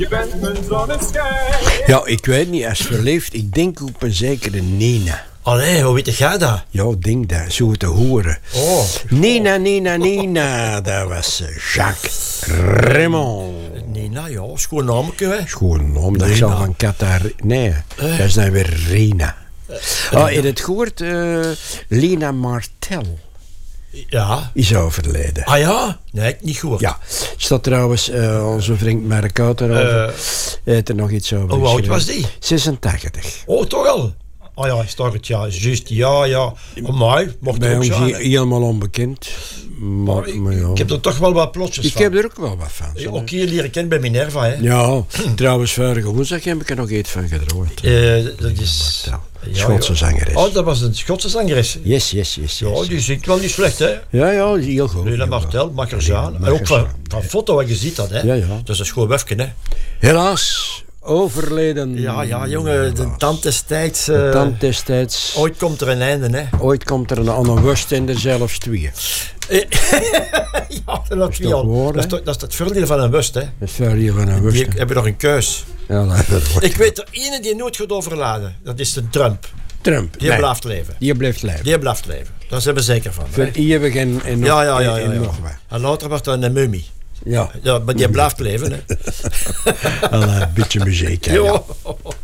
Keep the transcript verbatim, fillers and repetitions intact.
Je bent mijn zonneschijn. Ja, ik weet niet, als verliefd, ik denk op een zekere Nina. Allee, hoe weet jij dat? Ja, ik denk dat, zo te horen. Oh. Nina, Nina, Nina, dat was Jacques Raymond. Nina, ja, schoon nametje, hè. Schoon naam, dat Nina. zal van Qatar. Nee, dat is dan weer Rina. Oh, in het gehoord, uh, Lena Martel Ja. is overleden. Ah ja? Nee, niet goed. Ja, staat trouwens, uh, onze vriend Mark Kout erover. Uh, heeft er nog iets over Hoe oud geschreven. was die? zesentachtig. Oh, toch al? Ah ja, is toch het ja, juist, ja, ja. Oh, mij, mocht Bij er ook ons zijn. he- helemaal onbekend. Maar, Ik, maar ja. ik heb er toch wel wat plotjes Ik van. heb er ook wel wat van. zo. Ook hier leren kennen bij Minerva, hè. Ja, trouwens, vorige woensdag heb ik er nog iets van gedroomd. Uh, dat is... Ja, Ja, Schotse ja. zangeres. Oh, dat was een Schotse zangeres. Yes, yes, yes, yes. Ja, die zingt wel niet slecht, hè. Ja, ja, heel goed. Lena heel Martel, goed. mag er zijn. Lena En ook van, Martel. van foto wat je ziet dat, hè. Ja, ja. Dat is een schoon wefje, hè. Helaas, overleden. Ja, ja, jongen, de tand destijds... Uh, De tand destijds. Ooit komt er een einde, hè. Ooit komt er een aan een worst en er zelfs twee. Ja, dat is toch al. waar, Dat is, toch- dat is het voordeel van een wust, hè. Dat is ver hier van een worst. Die hebben nog een keus. Ja, dat wordt Ik weet er ene die nooit gaat overladen. Dat is de Trump. Trump. Die Nee, blijft leven. Die blijft leven. Die blijft leven. Daar zijn we zeker van. Voor hè. eeuwig en, en nog, Ja, ja, ja. ja, en ja. nog wat. En later wordt dat een mummie. Ja, Ja, maar die blijft leven, hè. al een beetje muziek. hè, ja. Ja.